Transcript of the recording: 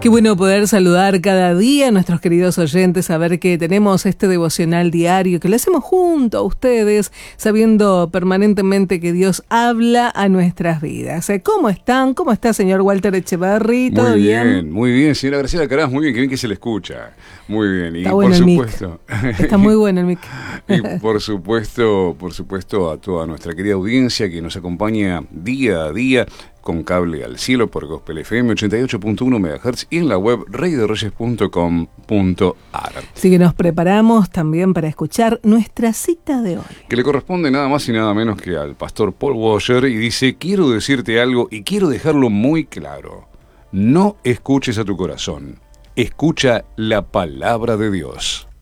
Qué bueno poder saludar cada día a nuestros queridos oyentes, saber que tenemos este devocional diario, que lo hacemos junto a ustedes, sabiendo permanentemente que Dios habla a nuestras vidas. ¿Cómo están? ¿Cómo está, señor Walter Echeverry? ¿Todo bien? Muy bien, señora Graciela Caraz, muy bien, qué bien que se le escucha. Muy bien, y está bueno por supuesto. Está muy bueno el mic. Y por supuesto, a toda nuestra querida audiencia que nos acompaña día a día con cable al cielo por Gospel FM 88.1 MHz y en la web reyderreyes.com.ar. Así que nos preparamos también para escuchar nuestra cita de hoy, que le corresponde nada más y nada menos que al pastor Paul Washer, y dice: quiero decirte algo y quiero dejarlo muy claro. No escuches a tu corazón, escucha la palabra de Dios.